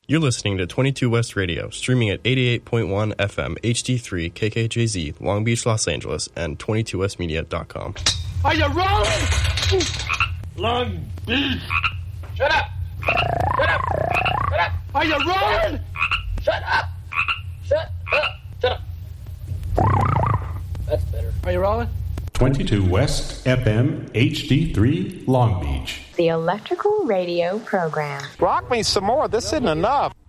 You're listening to 22 West Radio, streaming at 88.1 FM HD3 KKJZ, Long Beach, Los Angeles, and 22westmedia.com. Are you rolling? Long Beach. Shut up. Shut up. Shut up. Are you rolling? Shut up. Shut up. Shut up. That's better. Are you rolling? 22 West FM HD3 Long Beach. The Electrical Radio Program. Rock me some more. This isn't enough.